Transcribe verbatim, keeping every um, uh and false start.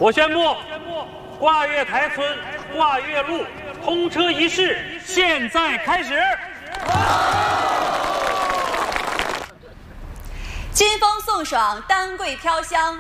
我宣布，挂月台村挂月路通车仪式现在开始。 金风送爽，丹桂飘香，